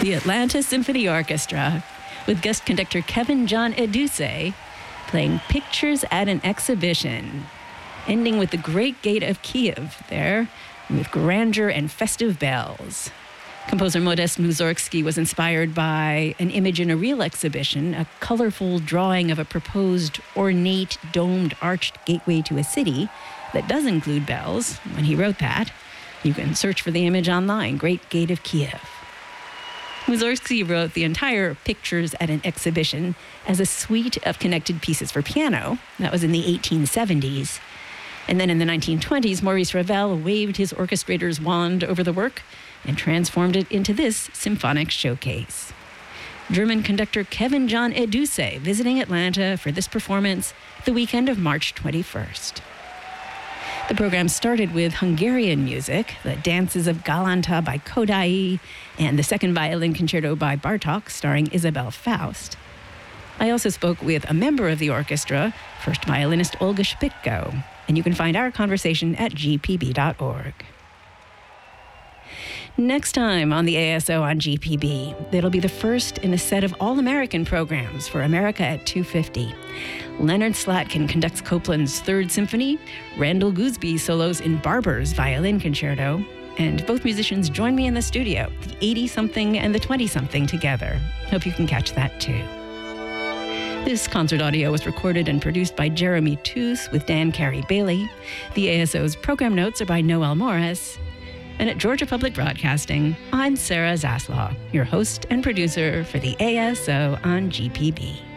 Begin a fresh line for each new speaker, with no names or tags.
the Atlanta Symphony Orchestra, with guest conductor Kevin John Eduse playing Pictures at an Exhibition, ending with the Great Gate of Kiev there, with grandeur and festive bells. Composer Modest Mussorgsky was inspired by an image in a real exhibition, a colorful drawing of a proposed ornate, domed, arched gateway to a city that does include bells. When he wrote that, you can search for the image online, Great Gate of Kiev. Mussorgsky wrote the entire Pictures at an Exhibition as a suite of connected pieces for piano. That was in the 1870s. And then in the 1920s, Maurice Ravel waved his orchestrator's wand over the work and transformed it into this symphonic showcase. German conductor Kevin John Eduse visiting Atlanta for this performance the weekend of March 21st. The program started with Hungarian music, the Dances of Galanta by Kodai, and the Second Violin Concerto by Bartók, starring Isabel Faust. I also spoke with a member of the orchestra, first violinist Olga Shpitko, and you can find our conversation at gpb.org. Next time on the ASO on GPB, it'll be the first in a set of all-American programs for America at 250. Leonard Slatkin conducts Copland's Third Symphony, Randall Gooseby solos in Barber's Violin Concerto, and both musicians join me in the studio, the 80-something and the 20-something together. Hope you can catch that too. This concert audio was recorded and produced by Jeremy Toos with Dan Carey Bailey. The ASO's program notes are by Noel Morris. And at Georgia Public Broadcasting, I'm Sarah Zaslaw, your host and producer for the ASO on GPB.